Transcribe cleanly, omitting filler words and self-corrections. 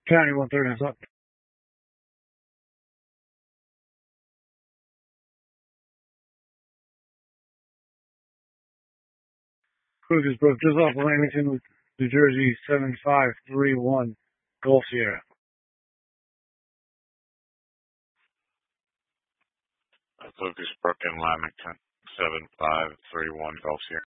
County 130 is up. Cruisers broke just off Lamington, New Jersey, 7531 Gulf Sierra. Focus broke in Lamington, 7531 Gulf Sierra.